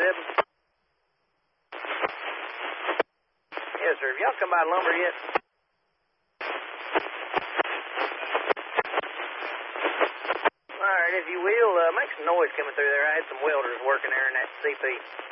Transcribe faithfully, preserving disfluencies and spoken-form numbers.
seven. Yes, sir. Have y'all come by lumber yet? All right, if you will, uh, make some noise coming through there. I had some welders working there in that C P.